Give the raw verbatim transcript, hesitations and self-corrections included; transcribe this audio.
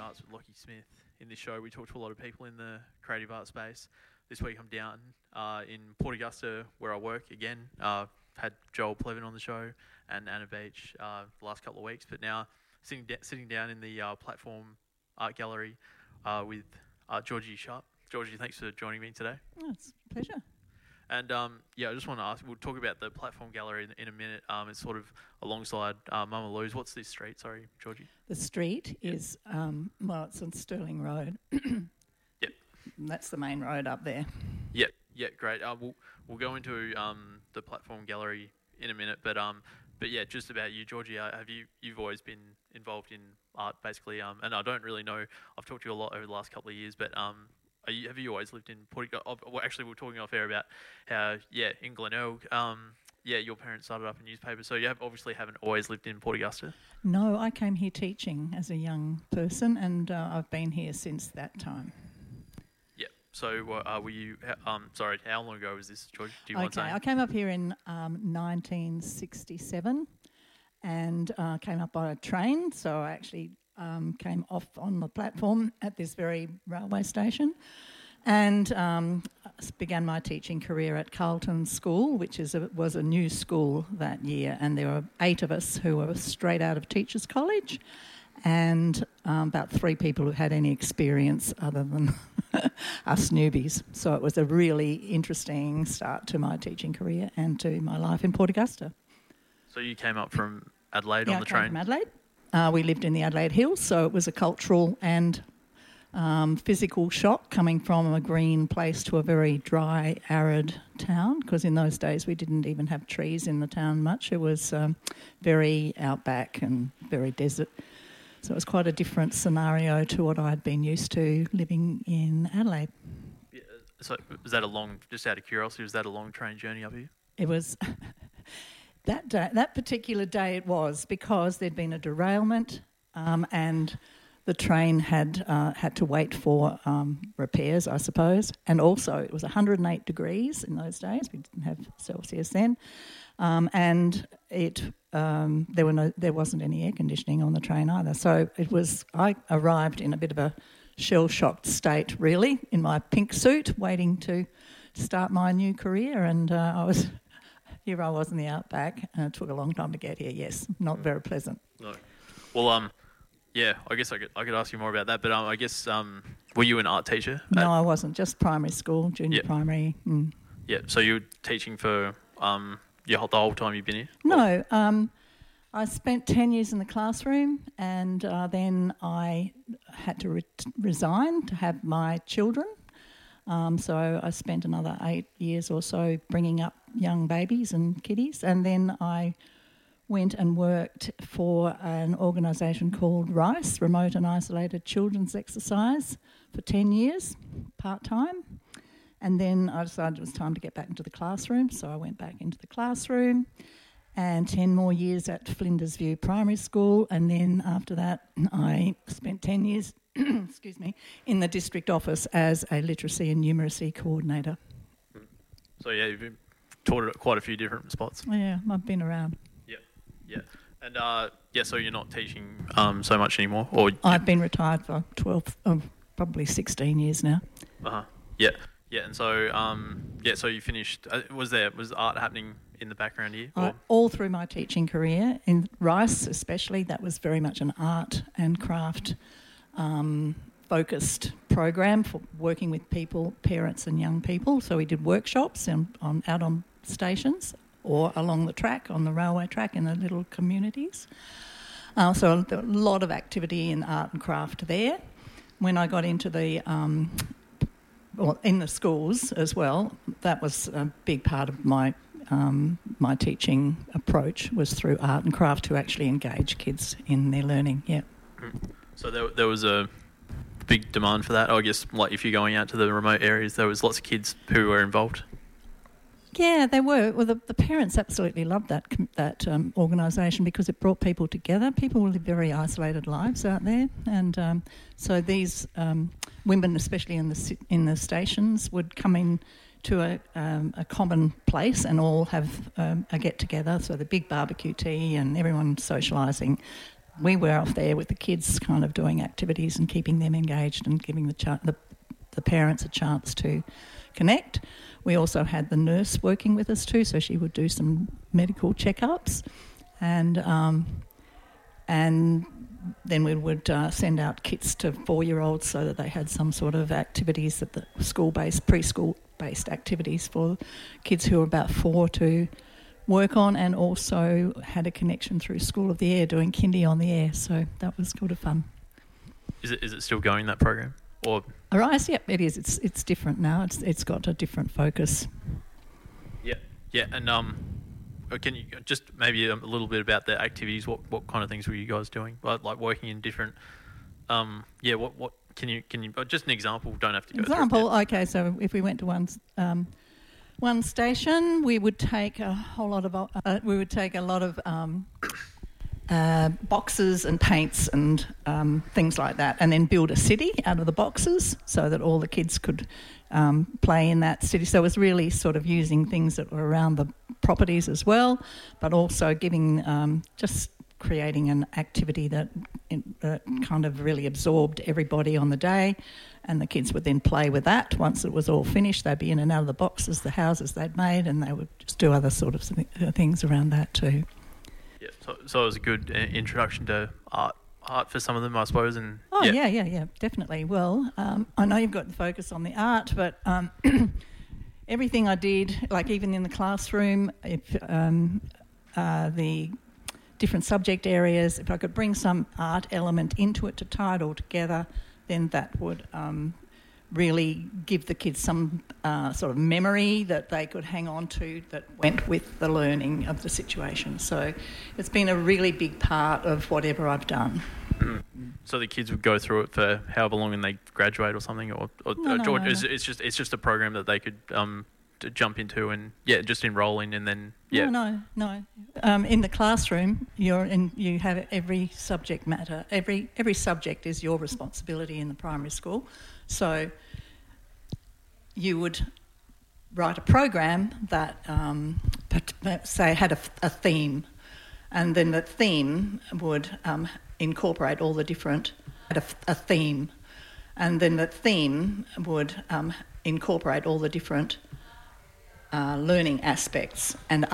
Arts with Lockie Smith. In this show, we talk to a lot of people in the creative art space. This week, I'm down uh, in Port Augusta, where I work again. Uh, had Joel Plevin on the show and Anna Beach uh, the last couple of weeks, but now sitting da- sitting down in the uh, Platform Art Gallery uh, with uh, Georgie Sharp. Georgie, thanks for joining me today. Oh, it's a pleasure. And um, yeah, I just want to ask, we'll talk about the Platform Gallery in, in a minute. Um, it's sort of alongside uh, Mama Lou's. What's this street? Sorry, Georgie. The street yep. is, um, well, it's on Stirling Road. Yep. That's the main road up there. Yep, yeah, great. Uh, we'll we'll go into um, the Platform Gallery in a minute, but um, but yeah, just about you, Georgie. Uh, have you you've always been involved in art, basically? Um, and I don't really know. I've talked to you a lot over the last couple of years, but um. Are you, have you always lived in Port Augusta? Well, actually, we were talking off air about how, yeah, in Glenelg, um, yeah, your parents started up a newspaper, so you have obviously haven't always lived in Port Augusta. No, I came here teaching as a young person, and uh, I've been here since that time. Yeah. So, uh, were you? Um, sorry, how long ago was this, George? Do you okay, want to say? I came up here in um, nineteen sixty-seven, and uh, came up by a train. So I actually. Um, came off on the platform at this very railway station and um, began my teaching career at Carlton School, which is a, was a new school that year, and there were eight of us who were straight out of Teachers College and um, about three people who had any experience other than us newbies. So it was a really interesting start to my teaching career and to my life in Port Augusta. So you came up from Adelaide yeah, on the I came train? from Adelaide. Uh, we lived in the Adelaide Hills, so it was a cultural and um, physical shock coming from a green place to a very dry, arid town, because in those days we didn't even have trees in the town much. It was um, very outback and very desert. So it was quite a different scenario to what I'd been used to living in Adelaide. Yeah, so was that a long, just out of curiosity, was that a long train journey up here? It was... That day, that particular day it was, because there'd been a derailment um, and the train had uh, had to wait for um, repairs, I suppose. And also it was one hundred eight degrees in those days. We didn't have Celsius then. Um, and it um, there were no there wasn't any air conditioning on the train either. So it was I arrived in a bit of a shell-shocked state, really, in my pink suit, waiting to start my new career. And uh, I was... Here I was in the outback, and it took a long time to get here. Yes, not very pleasant. No. Well, um, yeah, I guess I could I could ask you more about that, but um, I guess um, were you an art teacher? No, at... I wasn't. Just primary school, junior yep. primary. Mm. Yeah. So you were teaching for um, your whole, the whole time you've been here? No, um, I spent ten years in the classroom, and uh, then I had to re- resign to have my children. Um, so I spent another eight years or so bringing up young babies and kiddies, and then I went and worked for an organisation called RICE, Remote and Isolated Children's Exercise, for ten years, part-time. And then I decided it was time to get back into the classroom, so I went back into the classroom, and ten more years at Flinders View Primary School, and then after that I spent ten years excuse me, in the district office as a literacy and numeracy coordinator. So yeah, you've been taught at quite a few different spots. Yeah, I've been around. Yeah, yeah, and uh, yeah. So you're not teaching um, so much anymore, or I've been retired for twelve, oh, probably sixteen years now. Uh huh. Yeah, yeah, and so um, yeah. So you finished. Uh, was there was art happening in the background here? I, all through my teaching career in RICE, especially, that was very much an art and craft. Um, focused program for working with people, parents and young people. So we did workshops in, on, out on stations or along the track, on the railway track in the little communities. Uh, so a lot of activity in art and craft there. When I got into the, um, well, in the schools as well, that was a big part of my um, my teaching approach, was through art and craft to actually engage kids in their learning, yeah. Mm. So there, there was a big demand for that. I guess, like if you're going out to the remote areas, there was lots of kids who were involved. Yeah, they were. Well, the, the parents absolutely loved that that um, organisation because it brought people together. People live very isolated lives out there, and um, so these um, women, especially in the in the stations, would come in to a, um, a common place and all have um, a get together. So the big barbecue tea and everyone socialising. we were off there with the kids kind of doing activities and keeping them engaged and giving the, ch- the, the parents a chance to connect. We also had the nurse working with us too, so she would do some medical checkups, and um, and then we would uh, send out kits to four-year-olds so that they had some sort of activities at the school-based, preschool-based activities for kids who were about four to work on, and also had a connection through School of the Air doing kindy on the air, so that was good of fun. Is it is it still going, that program? Or Arise, yep, it is. It's it's different now. It's it's got a different focus. yeah, yeah, and um, can you just maybe a little bit about the activities? What what kind of things were you guys doing? Like, like working in different, um, yeah. What what can you can you just an example? Don't have to go Example. through it. Okay, so if we went to one um, one station, we would take a whole lot of uh, we would take a lot of um, uh, boxes and paints and um, things like that, and then build a city out of the boxes so that all the kids could um, play in that city. So it was really sort of using things that were around the properties as well, but also giving um, just creating an activity that uh, kind of really absorbed everybody on the day, and the kids would then play with that. Once it was all finished, they'd be in and out of the boxes, the houses they'd made, and they would just do other sort of things around that too. Yeah, so, so it was a good uh, introduction to art, art for some of them, I suppose. And oh yeah, yeah, yeah, yeah, definitely. Well, um, I know you've got the focus on the art, but um, everything I did, like even in the classroom, if um, uh, the different subject areas, if I could bring some art element into it to tie it all together, then that would um, really give the kids some uh, sort of memory that they could hang on to that went with the learning of the situation. So it's been a really big part of whatever I've done. Mm. So the kids would go through it for however long and they graduate or something, or, or, No, or no, George, no, it's, no. it's just it's just a program that they could um, to jump into and yeah, just enroll in, and then yeah. No, no, no. Um, in the classroom, you're in. You have every subject matter. Every every subject is your responsibility in the primary school. So you would write a program that, um, say, had a, a theme, and then the theme would um, incorporate all the different. Had a, a theme, and then the theme would um, incorporate all the different uh, learning aspects and